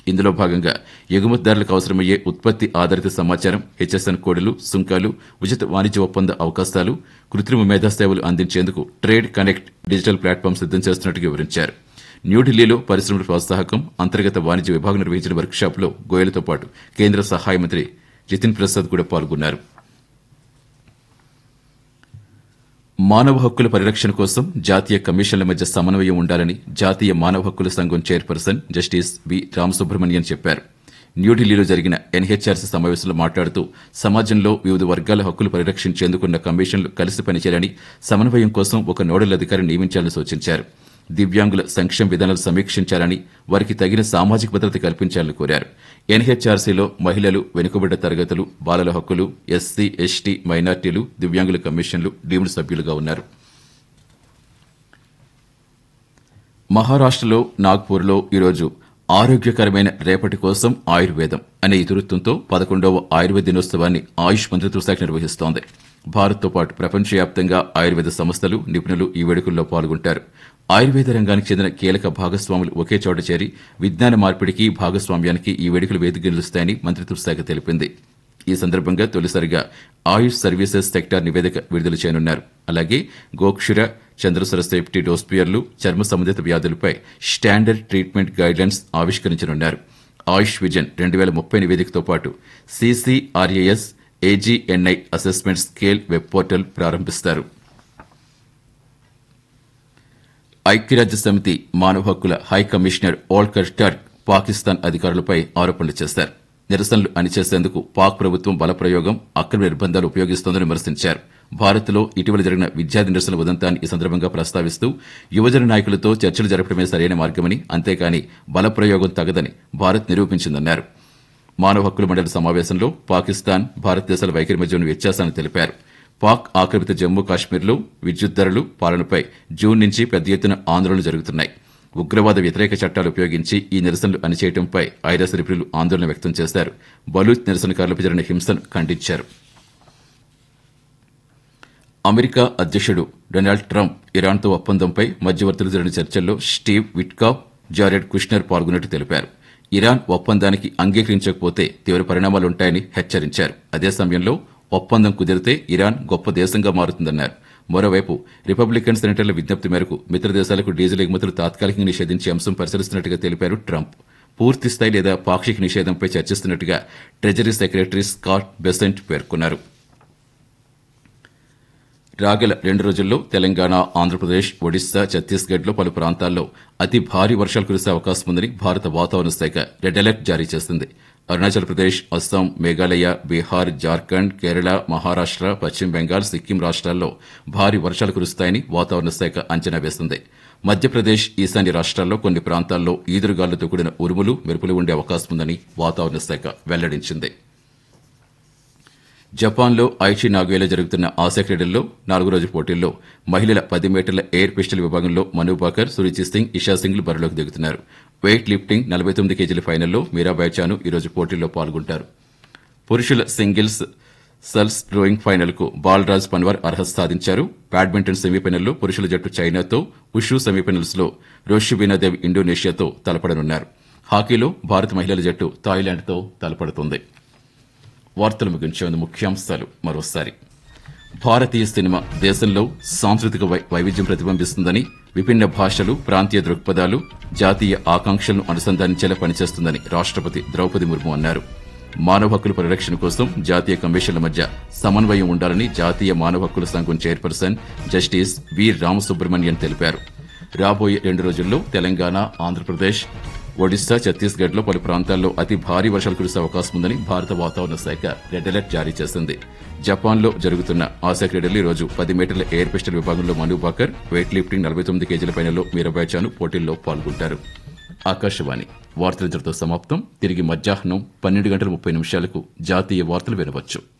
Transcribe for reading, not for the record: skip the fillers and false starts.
ఇందులో భాగంగా ఎగుమతిదారులకు అవసరమయ్యే ఉత్పత్తి ఆధారిత సమాచారం, హెచ్ఎస్ఎన్ కోడ్లు, సుంకాలు, ఉచిత వాణిజ్య ఒప్పంద అవకాశాలు, కృత్రిమ మేధా సేవలు అందించేందుకు ట్రేడ్ కనెక్ట్ డిజిటల్ ప్లాట్ఫామ్ సిద్దం చేస్తున్నట్టు వివరించారు. న్యూఢిల్లీలో పరిశ్రమల ప్రోత్సాహకం, అంతర్గత వాణిజ్య విభాగం నిర్వహించిన వర్క్షాప్లో గోయల్తో పాటు కేంద్ర సహాయ మంత్రి జితిన్ ప్రసాద్ కూడా పాల్గొన్నారు. మానవ హక్కుల పరిరక్షణ కోసం జాతీయ కమిషన్ల మధ్య సమన్వయం ఉండాలని జాతీయ మానవ హక్కుల సంఘం చైర్పర్సన్ జస్టిస్ వి రామసుబ్రహ్మణ్యన్ చెప్పారు. న్యూఢిల్లీలో జరిగిన ఎన్హెచ్ఆర్సీ సమావేశంలో మాట్లాడుతూ సమాజంలో వివిధ వర్గాల హక్కులు పరిరక్షించేందుకున్న కమిషన్లు కలిసి పనిచేయాలని, సమన్వయం కోసం ఒక నోడల్ అధికారిని నియమించాలని సూచించారు. దివ్యాంగుల సంక్షేమ విధానాలు సమీక్షించాలని, వారికి తగిన సామాజిక భద్రత కల్పించాలని కోరారు. ఎన్హెచ్ఆర్సీలో మహిళలు, వెనుకబడ్డ తరగతులు, బాలల హక్కులు, ఎస్సీ, ఎస్టీ, మైనార్టీలు, దివ్యాంగుల కమిషన్లు డీమ్డ్ సభ్యులుగా ఉన్నారు. మహారాష్టలో నాగ్పూర్లో ఈరోజు ఆరోగ్యకరమైన రేపటి కోసం ఆయుర్వేదం అనే ఇతివృత్తంతో 11వ ఆయుర్వేద దినోత్సవాన్ని ఆయుష్ మంత్రిత్వ శాఖ నిర్వహిస్తోంది. భారత్తో పాటు ప్రపంచవ్యాప్తంగా ఆయుర్వేద సంస్థలు, నిపుణులు ఈ వేడుకల్లో పాల్గొంటారు. ఆయుర్వేద రంగానికి చెందిన కీలక భాగస్వాములు ఒకే చోట చేరి విజ్ఞాన మార్పిడికి, భాగస్వామ్యానికి ఈ వేడుకలు వేదిక నిలుస్తాయని మంత్రిత్వ శాఖ తెలిపింది. ఈ సందర్భంగా తొలిసారిగా ఆయుష్ సర్వీసెస్ సెక్టార్ నివేదిక విడుదల చేయనున్నారు. అలాగే గోక్షుర, చంద్రసర సేఫ్టీ డోస్పియర్లు, చర్మ సంబంధిత వ్యాధులపై స్టాండర్డ్ ట్రీట్మెంట్ గైడ్లైన్స్ ఆవిష్కరించనున్నారు. ఆయుష్ విజన్ 2030 నివేదికతో పాటు CCRAS AGNI assessment scale web portal ప్రారంభిస్తారు. ఐక్యరాజ్య సమితి మానవ హక్కుల high commissioner Volker truck Pakistan అధికారులపై ఆరోపణలు చేశారు. నిరసనలు అణిచేసేందుకు పాక్ ప్రభుత్వం బలప్రయోగం, అక్రమ నిర్బంధాలు ఉపయోగిస్తోందని విమర్శించారు. భారత్లో ఇటీవల జరిగిన విద్యార్థి నిరసనల ఉదంతాన్ని ఈ సందర్భంగా ప్రస్తావిస్తూ యువజన నాయకులతో చర్చలు జరపడమే సరైన మార్గమని, అంతేకాని బలప్రయోగం తగదని భారత్ నిరూపించిందన్నారు. మానవ హక్కుల మండలి సమావేశంలో పాకిస్తాన్, భారతదేశాల వైఖరి మధ్య ఉన్న వ్యత్యాసాన్ని తెలిపారు. పాక్ ఆక్రమిత జమ్మూ కాశ్మీర్లో విద్యుత్ ధరలు, పాలనపై జూన్ నుంచి పెద్ద ఎత్తున ఆందోళనలు జరుగుతున్నాయి. ఉగ్రవాద వ్యతిరేక చట్టాలు ఉపయోగించి ఈ నిరసనలు అణిచేయడంపై ఐరాస నిపుణులు ఆందోళన వ్యక్తం చేశారు. బలూచ్ నిరసనకారులపై జరిగిన హింసను ఖండించారు. అమెరికా అధ్యక్షుడు డొనాల్డ్ ట్రంప్ ఇరాన్తో ఒప్పందంపై మధ్యవర్తులు జరిగిన చర్చల్లో స్టీవ్ విట్కాఫ్, జారెడ్ కుష్నర్ పాల్గొన్నట్టు తెలిపారు. ఇరాన్ ఒప్పందానికి అంగీకరించకపోతే తీవ్ర పరిణామాలుంటాయని హెచ్చరించారు. అదే సమయంలో ఒప్పందం కుదిరితే ఇరాన్ గొప్ప దేశంగా మారుతుందన్నారు. మరోవైపు రిపబ్లికన్ సెనేటర్ల విజ్ఞప్తి మేరకు మిత్రదేశాలకు డీజిల్ ఎగుమతులు తాత్కాలికంగా నిషేధించే అంశం పరిశీలిస్తున్నట్టుగా తెలిపారు ట్రంప్. పూర్తిస్థాయి లేదా పాక్షిక నిషేధంపై చర్చిస్తున్నట్టుగా ట్రెజరీ సెక్రటరీ స్కాట్ బెసెంట్ పేర్కొన్నారు. రాగల 2 రోజుల్లో తెలంగాణ, ఆంధ్రప్రదేశ్, ఒడిశా, ఛత్తీస్గఢ్లో పలు ప్రాంతాల్లో అతి భారీ వర్షాలు కురిసే అవకాశం ఉందని భారత వాతావరణ శాఖ రెడ్ అలర్ట్ జారీ చేసింది. అరుణాచల్ ప్రదేశ్, అస్సాం, మేఘాలయ, బీహార్, జార్ఖండ్, కేరళ, మహారాష్ట, పశ్చిమ బెంగాల్, సిక్కిం రాష్ట్రాల్లో భారీ వర్షాలు కురుస్తాయని వాతావరణ శాఖ అంచనా వేసింది. మధ్యప్రదేశ్, ఈశాన్య రాష్ట్రాల్లో కొన్ని ప్రాంతాల్లో ఈదురుగాలులతో కూడిన ఉరుములు, మెరుపులు ఉండే అవకాశం ఉందని వాతావరణ శాఖ వెల్లడించింది. జపాన్లో ఐచి నాగోయాలో జరుగుతున్న ఆసియా క్రీడల్లో 4వ రోజు పోటీల్లో మహిళల 10 మీటర్ల ఎయిర్ పిస్టల్ విభాగంలో మను బాకర్, సురుచి సింగ్, ఇషా సింగ్లు బరిలోకి దిగుతున్నారు. వెయిట్ లిఫ్టింగ్ 49 కేజీల ఫైనల్లో మీరాబాయ్ చాను ఈరోజు పోటీల్లో పాల్గొంటారు. పురుషుల సింగిల్స్ సల్స్ రోయింగ్ ఫైనల్కు బాలరాజ్ పన్వార్ అర్హత సాధించారు. బ్యాడ్మింటన్ సెమీఫైనల్లో పురుషుల జట్టు చైనాతో, ఉషు సెమీఫైనల్స్లో రోషిబీనాదేవ్ ఇండోనేషియాతో తలపడనున్నారు. హాకీలో భారత మహిళల జట్టు థాయిలాండ్తో తలపడుతుంది. వార్తలు ముగించే ముఖ్యాంశాలు మరోసారి. భారతీయ సినిమా దేశంలో సాంస్కృతిక వైవిధ్యం ప్రతిబింబిస్తుందని, విభిన్న భాషలు, ప్రాంతీయ దృక్పథాలు జాతీయ ఆకాంక్షలను అనుసంధానించేలా పనిచేస్తుందని రాష్టపతి ద్రౌపది ముర్ము అన్నారు. మానవ హక్కుల పరిరక్షణ కోసం జాతీయ కమిషన్ల మధ్య సమన్వయం ఉండాలని జాతీయ మానవ హక్కుల సంఘం చైర్పర్సన్ జస్టిస్ వి రామసుబ్రహ్మణ్యన్ తెలిపారు. రాబోయే 2 రోజుల్లో తెలంగాణ, ఆంధ్రప్రదేశ్, ఒడిశా, ఛత్తీస్గఢ్లో పలు ప్రాంతాల్లో అతి భారీ వర్షాలు కురిసే అవకాశం ఉందని భారత వాతావరణ శాఖ రెడ్ అలర్ట్ జారీ చేసింది. జపాన్లో జరుగుతున్న ఆసియా క్రీడల్లో ఈరోజు 10 మీటర్ల ఎయిర్ పిస్టల్ విభాగంలో మను బాకర్, వెయిట్ లిఫ్టింగ్ 49 కేజీల ఫైనల్లో మీరాబాయ్ చాను పోటీల్లో పాల్గొంటారు. ఆకాశవాణి వార్తల సమాప్తం. తిరిగి మధ్యాహ్నం 12:30 జాతీయ వార్తలు వినవచ్చు.